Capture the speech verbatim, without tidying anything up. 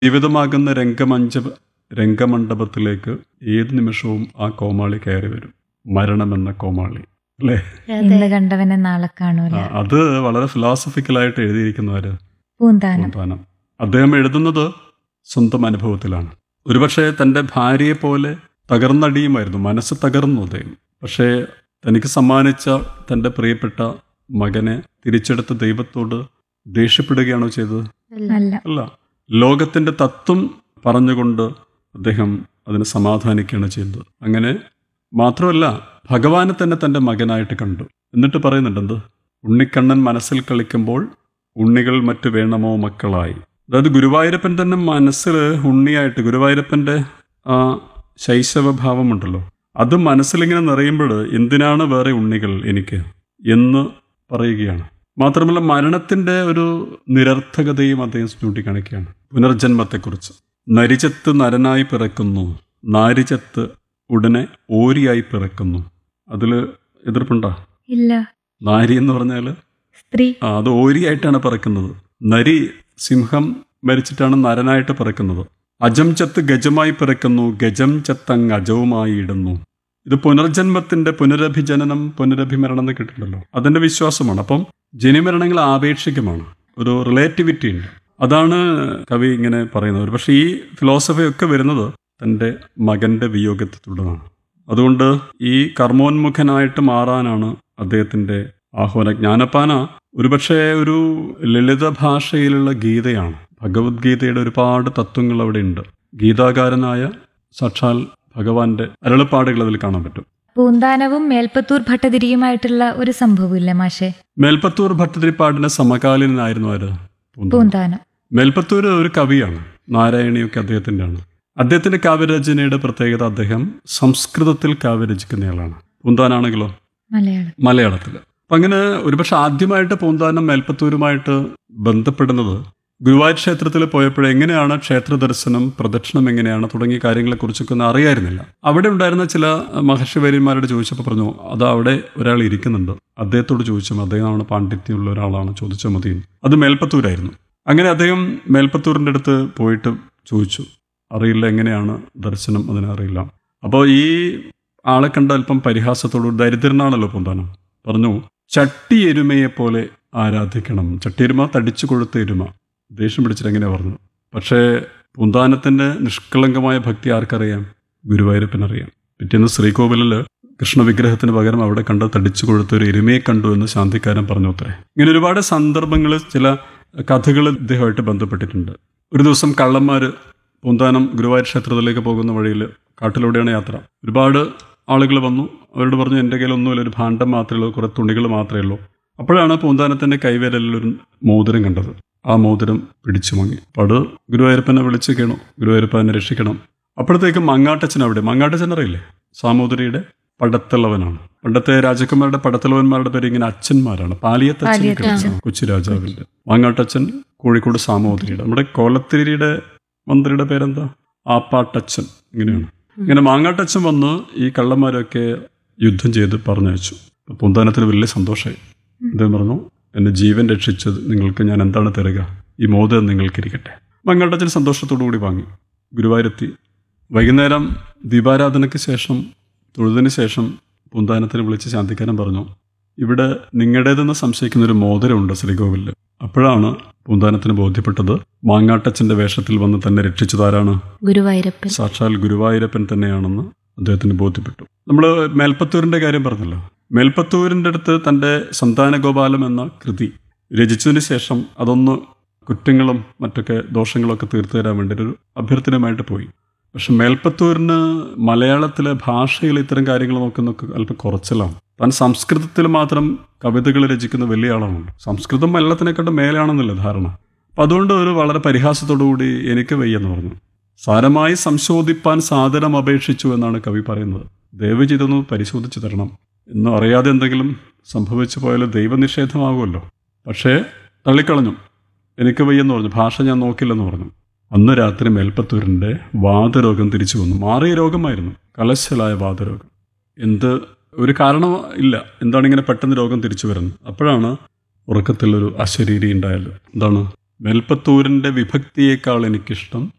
ജീവിതമാകുന്ന രംഗമഞ്ച രംഗമണ്ഡപത്തിലേക്ക് ഏത് നിമിഷവും ആ കോമാളി കയറി വരും. മരണമെന്ന കോമാളി അല്ലേ? ഇന്ന് കണ്ടവനെ നാളെ കാണൂല. ആ, അത് വളരെ ഫിലോസഫിക്കലായിട്ട് എഴുതിയിരിക്കുന്നവര് പൂന്താനം. പൂന്താനം. അദ്ദേഹം എഴുതുന്നത് സ്വന്തം അനുഭവത്തിലാണ്. ഒരുപക്ഷെ തൻ്റെ ഭാര്യയെ പോലെ തകർന്നടിയുമായിരുന്നു, മനസ്സ് തകർന്നു അദ്ദേഹം. പക്ഷേ തനിക്ക് സമ്മാനിച്ച തൻ്റെ പ്രിയപ്പെട്ട മകനെ തിരിച്ചെടുത്ത ദൈവത്തോട് ദേഷ്യപ്പെടുകയാണോ ചെയ്തത്? അല്ല. അല്ല. ലോകത്തിൻ്റെ തത്വം പറഞ്ഞുകൊണ്ട് അദ്ദേഹം അതിന് സമാധാനിക്കുകയാണ് ചെയ്തത്. അങ്ങനെ മാത്രമല്ല, ഭഗവാനെ തന്നെ തൻ്റെ മകനായിട്ട് കണ്ടു. എന്നിട്ട് പറയുന്നുണ്ട് എന്ത്? ഉണ്ണിക്കണ്ണൻ മനസ്സിൽ കളിക്കുമ്പോൾ ഉണ്ണികൾ മറ്റു വേണമോ മക്കളായി. അതായത് ഗുരുവായൂരപ്പൻ തന്നെ മനസ്സിൽ ഉണ്ണിയായിട്ട്, ഗുരുവായൂരപ്പൻ്റെ ആ ശൈശവഭാവമുണ്ടല്ലോ, അത് മനസ്സിലിങ്ങനെ നിറയുമ്പോൾ എന്തിനാണ് വേറെ ഉണ്ണികൾ എനിക്ക് എന്ന് പറയുകയാണ്. മാത്രമല്ല മരണത്തിൻ്റെ ഒരു നിരർത്ഥകതയും അദ്ദേഹം ചൂണ്ടിക്കാണിക്കുകയാണ്. പുനർജന്മത്തെക്കുറിച്ച്. നരിചത്ത് നരനായി പിറക്കുന്നു, നാരിചത്ത് ഉടനെ ഓരിയായി പിറക്കുന്നു. അതിൽ എതിർപ്പുണ്ടോ? ഇല്ല. നാരി എന്ന് പറഞ്ഞാൽ സ്ത്രീ. ആ അത് ഓരിയായിട്ടാണ് പിറക്കുന്നത്. നരി സിംഹം മരിച്ചിട്ടാണ് നരനായിട്ട് പിറക്കുന്നത്. അജം ചത്ത് ഗജമായി പിറക്കുന്നു, ഗജം ചത്തങ് അജവുമായി ഇടുന്നു. ഇത് പുനർജന്മത്തിന്റെ പുനരഭിജനനം പുനരഭിമരണം എന്ന് കേട്ടിട്ടുണ്ടല്ലോ, അതിന്റെ വിശ്വാസമാണ്. അപ്പം ജനിമരണങ്ങൾ ആപേക്ഷികമാണ്, ഒരു റിലേറ്റിവിറ്റി ഉണ്ട്. അതാണ് കവി ഇങ്ങനെ പറയുന്നത്. പക്ഷേ ഈ ഫിലോസഫിയൊക്കെ വരുന്നത് തൻ്റെ മകന്റെ വിയോഗത്തെ തുടർന്നാണ്. അതുകൊണ്ട് ഈ കർമ്മോന്മുഖനായിട്ട് മാറാനാണ് അദ്ദേഹത്തിൻ്റെ ആഹ്വാനം. ജ്ഞാനപ്പാന ഒരുപക്ഷെ ഒരു ലളിത ഭാഷയിലുള്ള ഗീതയാണ്. ഭഗവത്ഗീതയുടെ ഒരുപാട് തത്വങ്ങൾ അവിടെ ഉണ്ട്. ഗീതാകാരനായ സാക്ഷാൽ ഭഗവാന്റെ അരുളപ്പാടുകൾ അതിൽ കാണാൻ പറ്റും. പൂന്താനവും മേൽപ്പത്തൂർ ഭട്ടതിരിയുമായിട്ടുള്ള ഒരു സംഭവമില്ല മാഷെ? മേൽപ്പത്തൂർ ഭട്ടതിരിപ്പാടിന്റെ സമകാലീനായിരുന്നു ആര്? പൂന്താനം. മേൽപ്പത്തൂർ ഒരു കവിയാണ്, നാരായണിയൊക്കെ അദ്ദേഹത്തിൻ്റെ ആണ്. അദ്ദേഹത്തിന്റെ കാവ്യരചനയുടെ പ്രത്യേകത അദ്ദേഹം സംസ്കൃതത്തിൽ കാവ്യരചിക്കുന്നയാളാണ്. പൂന്താനാണെങ്കിലോ മലയാളം മലയാളത്തിൽ. അപ്പം അങ്ങനെ ഒരുപക്ഷെ ആദ്യമായിട്ട് പൂന്താനം മേൽപ്പത്തൂരുമായിട്ട് ബന്ധപ്പെടുന്നത് ഗുരുവായൂർ ക്ഷേത്രത്തിൽ പോയപ്പോൾ എങ്ങനെയാണ് ക്ഷേത്ര ദർശനം, പ്രദക്ഷിണം എങ്ങനെയാണ് തുടങ്ങിയ കാര്യങ്ങളെക്കുറിച്ചൊക്കെ ഒന്നും അറിയായിരുന്നില്ല. അവിടെ ഉണ്ടായിരുന്ന ചില മഹർഷിവര്യന്മാരോട് ചോദിച്ചപ്പോൾ പറഞ്ഞു, അത് അവിടെ ഒരാൾ ഇരിക്കുന്നുണ്ട്, അദ്ദേഹത്തോട് ചോദിച്ചു, അദ്ദേഹമാണ് പാണ്ഡിത്യമുള്ള ഒരാളാണ്, ചോദിച്ചാൽ മതി. അത് മേൽപ്പത്തൂരായിരുന്നു. അങ്ങനെ അദ്ദേഹം മേൽപ്പത്തൂരിൻ്റെ അടുത്ത് പോയിട്ട് ചോദിച്ചു, അറിയില്ല എങ്ങനെയാണ് ദർശനം, അതിനറിയില്ല. അപ്പോൾ ഈ ആളെ കണ്ട അല്പം പരിഹാസത്തോട്, ദരിദ്രനാണല്ലോ പൂന്താനം, പറഞ്ഞു, ചട്ടി എരുമയെപ്പോലെ ആരാധിക്കണം. ചട്ടിയെരുമ തടിച്ചു കൊഴുത്ത എരുമ. ദേഷ്യം പിടിച്ചിട്ട് എങ്ങനെയാണ് പറഞ്ഞു. പക്ഷേ പൂന്താനത്തിൻ്റെ നിഷ്കളങ്കമായ ഭക്തി ആർക്കറിയാം? ഗുരുവായൂരപ്പനറിയാം. പിറ്റേന്ന് ശ്രീകോവിലിൽ കൃഷ്ണവിഗ്രഹത്തിന് പകരം അവിടെ കണ്ട തടിച്ചു കൊഴുത്ത ഒരു എരുമയെ കണ്ടു എന്ന് ശാന്തിക്കാരൻ പറഞ്ഞു അത്രേ. ഇങ്ങനെ ഒരുപാട് സന്ദർഭങ്ങൾ, ചില കഥകൾ ഇദ്ദേഹമായിട്ട് ബന്ധപ്പെട്ടിട്ടുണ്ട്. ഒരു ദിവസം കള്ളന്മാർ പൂന്താനം ഗുരുവായൂർ ക്ഷേത്രത്തിലേക്ക് പോകുന്ന വഴിയിൽ, കാട്ടിലൂടെയാണ് യാത്ര, ഒരുപാട് ആളുകൾ വന്നു. അവരോട് പറഞ്ഞു, എൻ്റെ കയ്യിലൊന്നുമില്ല, ഒരു ഭാണ്ഡം മാത്രമേ ഉള്ളൂ, കുറേ തുണികൾ മാത്രമേ ഉള്ളൂ. അപ്പോഴാണ് പൂന്താനത്തിൻ്റെ കൈവിരലിലൊരു മോതിരം കണ്ടത്. ആ മോതിരം പിടിച്ചു വാങ്ങി. അപ്പോൾ അത് ഗുരുവായൂരപ്പനെ വിളിച്ച് കേണു, ഗുരുവായൂരപ്പനെ രക്ഷിക്കണം. അപ്പോഴത്തേക്കും മങ്ങാട്ടച്ചൻ അവിടെ, മങ്ങാട്ടച്ചൻ അറിയില്ലേ, സാമൂതിരിയുടെ പടത്തലവനാണ്. പണ്ടത്തെ രാജകുമാരുടെ പടത്തലവന്മാരുടെ പേര് ഇങ്ങനെ അച്ഛന്മാരാണ്. പാലിയത്തച്ഛൻ കൊച്ചി രാജാവിൻ്റെ, മങ്ങാട്ടച്ചൻ കോഴിക്കോട് സാമൂതിരിയുടെ, നമ്മുടെ കോലത്തിരിയുടെ മന്ത്രിയുടെ പേരെന്താ, ആപ്പാട്ടച്ചൻ, ഇങ്ങനെയാണ്. ഇങ്ങനെ മാങ്ങാട്ടച്ചൻ വന്ന് ഈ കള്ളന്മാരൊക്കെ യുദ്ധം ചെയ്ത് പറഞ്ഞയച്ചു. പൂന്താനത്തിന് വലിയ സന്തോഷമായി. അദ്ദേഹം പറഞ്ഞു, എൻ്റെ ജീവൻ രക്ഷിച്ചത് നിങ്ങൾക്ക് ഞാൻ എന്താണ് തരിക, ഈ മോതിരം നിങ്ങൾക്കിരിക്കട്ടെ. മങ്ങാട്ടച്ചൻ സന്തോഷത്തോടു കൂടി വാങ്ങി. ഗുരുവായൂരെത്തി. വൈകുന്നേരം ദീപാരാധനയ്ക്ക് ശേഷം, തൊഴുതിന് ശേഷം പൂന്താനത്തിന് വിളിച്ച് ശാന്തിക്കാരൻ പറഞ്ഞു, ഇവിടെ നിങ്ങളുടേതെന്ന് സംശയിക്കുന്ന ഒരു മോതിരമുണ്ട് ശ്രീകോവിലിൽ. അപ്പോഴാണ് പൂന്താനത്തിന് ബോധ്യപ്പെട്ടത് മാങ്ങാട്ടച്ചൻ്റെ വേഷത്തിൽ വന്ന് തന്നെ രക്ഷിച്ചതാരാണ്? ഗുരുവായൂരപ്പൻ. സാക്ഷാൽ ഗുരുവായൂരപ്പൻ തന്നെയാണെന്ന് അദ്ദേഹത്തിന് ബോധ്യപ്പെട്ടു. നമ്മൾ മേൽപ്പത്തൂരിൻ്റെ കാര്യം പറഞ്ഞല്ലോ. മേൽപ്പത്തൂരിൻ്റെ അടുത്ത് തൻ്റെ സന്താനഗോപാലം എന്ന കൃതി രചിച്ചതിന് ശേഷം അതൊന്ന് കുറ്റങ്ങളും മറ്റൊക്കെ ദോഷങ്ങളൊക്കെ തീർത്തു തരാൻ വേണ്ടി ഒരു അഭ്യർത്ഥനയുമായിട്ട് പോയി. പക്ഷെ മേൽപ്പത്തൂരിന് മലയാളത്തിലെ ഭാഷയിൽ ഇത്തരം കാര്യങ്ങൾ നോക്കുന്നൊക്കെ അല്പം കുറച്ചിലാണ്. താൻ സംസ്കൃതത്തിൽ മാത്രം കവിതകൾ രചിക്കുന്ന വലിയ ആളാണ്. സംസ്കൃതം മലയാളത്തിനെക്കാട്ടും മേലെയാണെന്നല്ലേ ധാരണ. അപ്പം അതുകൊണ്ട് ഒരു വളരെ പരിഹാസത്തോടു കൂടി എനിക്ക് വയ്യെന്ന് പറഞ്ഞു. സാരമായി സംശോധിപ്പാൻ സാദരം അപേക്ഷിച്ചു എന്നാണ് കവി പറയുന്നത്. ദയവ് ചെയ്തൊന്ന് പരിശോധിച്ച് തരണം. എന്നും അറിയാതെ എന്തെങ്കിലും സംഭവിച്ചു പോയാൽ ദൈവനിഷേധമാകുമല്ലോ. പക്ഷേ തള്ളിക്കളഞ്ഞു. എനിക്ക് വയ്യെന്ന് പറഞ്ഞു, ഭാഷ ഞാൻ നോക്കില്ലെന്ന് പറഞ്ഞു. അന്ന് രാത്രി മേൽപ്പത്തൂരിൻ്റെ വാതരോഗം തിരിച്ചു വന്നു. മാറിയ രോഗമായിരുന്നു, കലശലായ വാതരോഗം. എന്ത് ഒരു കാരണം ഇല്ല, എന്താണ് ഇങ്ങനെ പെട്ടെന്ന് രോഗം തിരിച്ചു വരുന്നത്? അപ്പോഴാണ് ഉറക്കത്തിലൊരു അശരീരി ഉണ്ടായാൽ. എന്താണ്? മേൽപ്പത്തൂരിൻ്റെ വിഭക്തിയേക്കാൾ എനിക്കിഷ്ടം